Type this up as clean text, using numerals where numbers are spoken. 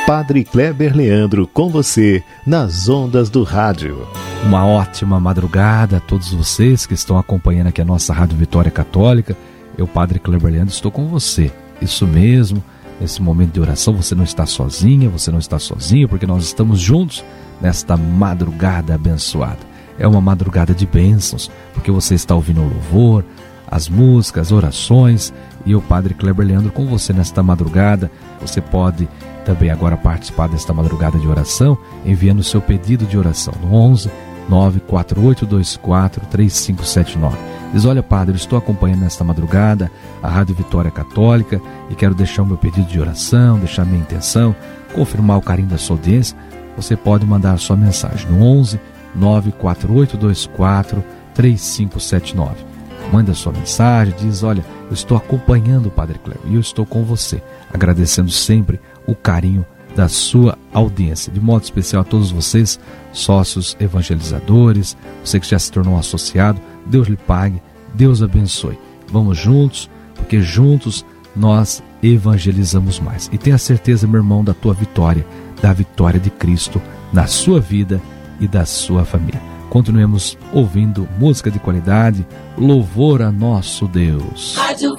Padre Kleber Leandro com você nas ondas do rádio. Uma ótima madrugada a todos vocês que estão acompanhando aqui a nossa Rádio Vitória Católica. Eu, Padre Kleber Leandro, estou com você. Isso mesmo, nesse momento de oração você não está sozinha, você não está sozinho, porque nós estamos juntos nesta madrugada abençoada. É uma madrugada de bênçãos, porque você está ouvindo o louvor, as músicas, as orações, e eu, Padre Kleber Leandro, com você nesta madrugada. Você pode também agora participar desta madrugada de oração, enviando o seu pedido de oração no 11 94824 3579. Diz: olha, Padre, eu estou acompanhando nesta madrugada a Rádio Vitória Católica e quero deixar o meu pedido de oração, deixar minha intenção, confirmar o carinho da sua audiência. Você pode mandar a sua mensagem no 11 94824 3579. Manda a sua mensagem, diz: olha, eu estou acompanhando o Padre Kleber e eu estou com você, agradecendo sempre o carinho da sua audiência. De modo especial a todos vocês, sócios evangelizadores, você que já se tornou associado, Deus lhe pague, Deus abençoe. Vamos juntos, porque juntos nós evangelizamos mais. E tenha certeza, meu irmão, da tua vitória, da vitória de Cristo na sua vida e da sua família. Continuemos ouvindo música de qualidade, louvor a nosso Deus.